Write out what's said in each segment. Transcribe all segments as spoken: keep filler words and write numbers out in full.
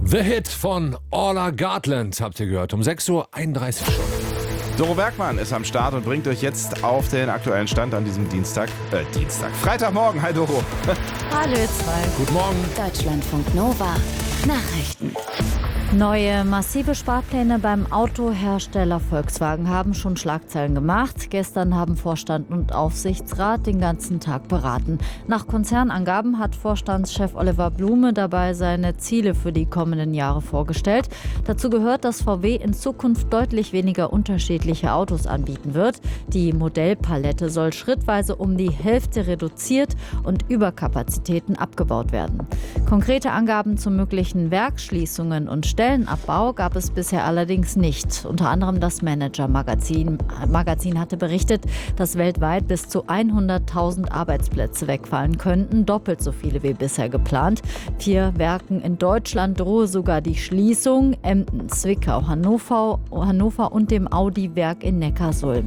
The Hit von Orla Gartland habt ihr gehört, um sechs Uhr einunddreißig schon. Doro Bergmann ist am Start und bringt euch jetzt auf den aktuellen Stand an diesem Dienstag, äh, Dienstag, Freitagmorgen. Hi Doro. Hallo ihr zwei. Guten Morgen. Deutschlandfunk Nova. Nachrichten. Neue massive Sparpläne beim Autohersteller Volkswagen haben schon Schlagzeilen gemacht. Gestern haben Vorstand und Aufsichtsrat den ganzen Tag beraten. Nach Konzernangaben hat Vorstandschef Oliver Blume dabei seine Ziele für die kommenden Jahre vorgestellt. Dazu gehört, dass V W in Zukunft deutlich weniger unterschiedliche Autos anbieten wird. Die Modellpalette soll schrittweise um die Hälfte reduziert und Überkapazitäten abgebaut werden. Konkrete Angaben zu möglichen Werksschließungen und Stellenabbau gab es bisher allerdings nicht. Unter anderem das Manager-Magazin Magazin hatte berichtet, dass weltweit bis zu hunderttausend Arbeitsplätze wegfallen könnten, doppelt so viele wie bisher geplant. Vier Werken in Deutschland drohe sogar die Schließung: Emden, Zwickau, Hannover, Hannover und dem Audi-Werk in Neckarsulm.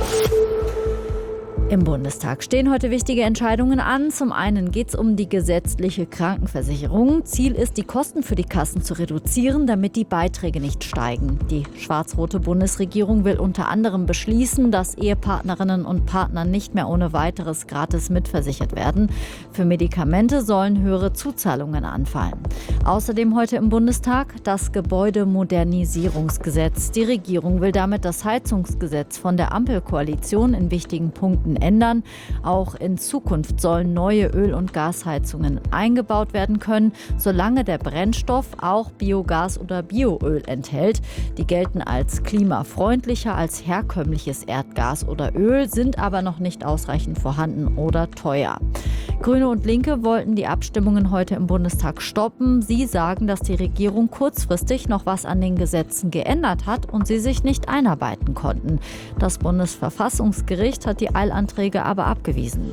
Im Bundestag stehen heute wichtige Entscheidungen an. Zum einen geht es um die gesetzliche Krankenversicherung. Ziel ist, die Kosten für die Kassen zu reduzieren, damit die Beiträge nicht steigen. Die schwarz-rote Bundesregierung will unter anderem beschließen, dass Ehepartnerinnen und Partner nicht mehr ohne weiteres gratis mitversichert werden. Für Medikamente sollen höhere Zuzahlungen anfallen. Außerdem heute im Bundestag das Gebäudemodernisierungsgesetz. Die Regierung will damit das Heizungsgesetz von der Ampelkoalition in wichtigen Punkten ändern. Auch in Zukunft sollen neue Öl- und Gasheizungen eingebaut werden können, solange der Brennstoff auch Biogas oder Bioöl enthält. Die gelten als klimafreundlicher als herkömmliches Erdgas oder Öl, sind aber noch nicht ausreichend vorhanden oder teuer. Grüne und Linke wollten die Abstimmungen heute im Bundestag stoppen. Sie sagen, dass die Regierung kurzfristig noch was an den Gesetzen geändert hat und sie sich nicht einarbeiten konnten. Das Bundesverfassungsgericht hat die Eilanträge aber abgewiesen.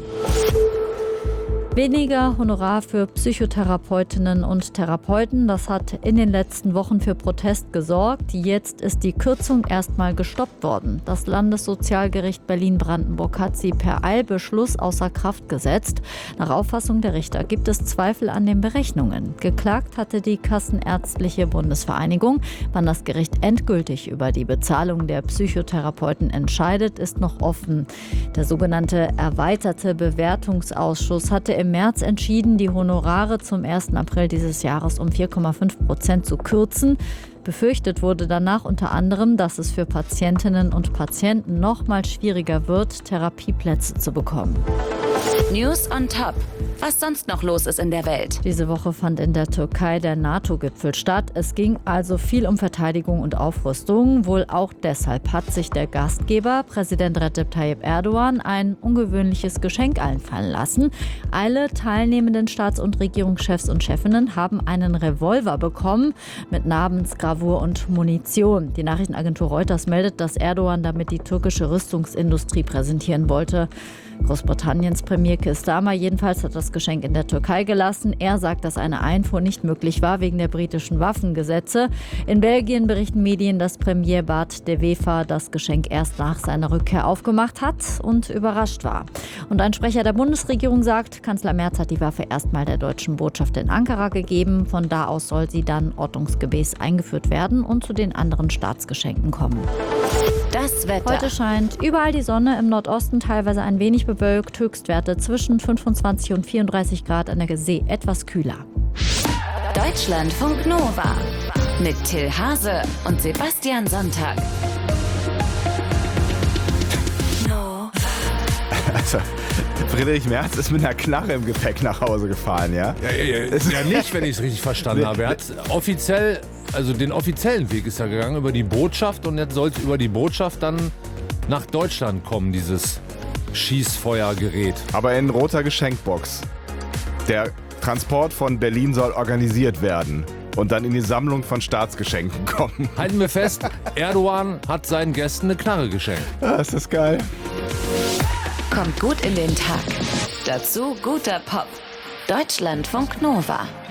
Weniger Honorar für Psychotherapeutinnen und Therapeuten, das hat in den letzten Wochen für Protest gesorgt. Jetzt ist die Kürzung erstmal gestoppt worden. Das Landessozialgericht Berlin-Brandenburg hat sie per Eilbeschluss außer Kraft gesetzt. Nach Auffassung der Richter gibt es Zweifel an den Berechnungen. Geklagt hatte die Kassenärztliche Bundesvereinigung. Wann das Gericht endgültig über die Bezahlung der Psychotherapeuten entscheidet, ist noch offen. Der sogenannte erweiterte Bewertungsausschuss hatte im Im März entschieden, die Honorare zum ersten April dieses Jahres um vier Komma fünf Prozent zu kürzen. Befürchtet wurde danach unter anderem, dass es für Patientinnen und Patienten noch mal schwieriger wird, Therapieplätze zu bekommen. News on Top. Was sonst noch los ist in der Welt. Diese Woche fand in der Türkei der NATO-Gipfel statt. Es ging also viel um Verteidigung und Aufrüstung. Wohl auch deshalb hat sich der Gastgeber, Präsident Recep Tayyip Erdogan, ein ungewöhnliches Geschenk einfallen lassen. Alle teilnehmenden Staats- und Regierungschefs und Chefinnen haben einen Revolver bekommen mit Namensgravur und Munition. Die Nachrichtenagentur Reuters meldet, dass Erdogan damit die türkische Rüstungsindustrie präsentieren wollte. Großbritanniens Premier Keir Starmer jedenfalls hat das Geschenk in der Türkei gelassen. Er sagt, dass eine Einfuhr nicht möglich war wegen der britischen Waffengesetze. In Belgien berichten Medien, dass Premier Bart de Wever das Geschenk erst nach seiner Rückkehr aufgemacht hat und überrascht war. Und ein Sprecher der Bundesregierung sagt, Kanzler Merz hat die Waffe erstmal der deutschen Botschaft in Ankara gegeben. Von da aus soll sie dann ordnungsgemäß eingeführt werden und zu den anderen Staatsgeschenken kommen. Das Wetter. Heute scheint überall die Sonne, im Nordosten teilweise ein wenig bewölkt, Höchstwerte zwischen fünfundzwanzig und vierunddreißig Grad, an der See etwas kühler. Deutschlandfunk Nova mit Till Hase und Sebastian Sonntag. Also, Friedrich Merz ist mit einer Knarre im Gepäck nach Hause gefahren, ja? Ja, ja, ja, ja nicht, wenn ich es richtig verstanden habe. Er hat offiziell, also den offiziellen Weg ist er gegangen über die Botschaft und jetzt soll es über die Botschaft dann nach Deutschland kommen, dieses Schießfeuergerät. Aber in roter Geschenkbox. Der Transport von Berlin soll organisiert werden und dann in die Sammlung von Staatsgeschenken kommen. Halten wir fest, Erdogan hat seinen Gästen eine Knarre geschenkt. Ah, ist das geil. Kommt gut in den Tag. Dazu guter Pop. Deutschlandfunk Nova.